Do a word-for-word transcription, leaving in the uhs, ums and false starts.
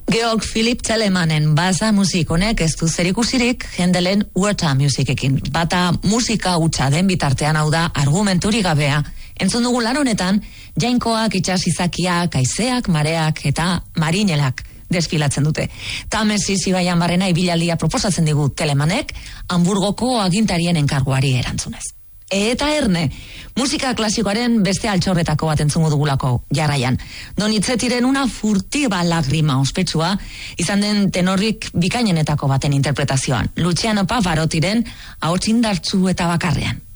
Georg Philipp Telemanen baza musik honek ez du zerikusirik Händelen Water musikekin. Bata musika hutsa den bitartean, hau da argumenturi gabea. Entzun dugu lan honetan, jainkoak, itxasizakiak, haizeak, mareak eta marinelak desfilatzen dute. Tamesis ibaian barrena ibilaldia proposatzen digu Telemanek, Hamburgoko agintarien enkarguari erantzunez. Eta erne, musika klasikoaren beste altxorretako bat entzungo dugulako jarraian. Donizetteren una furtiva lagrima ospetsua izan den tenorrik bikainenetako baten interpretazioan. Luciano Pavarotiren ahots indartsu eta bakarrean.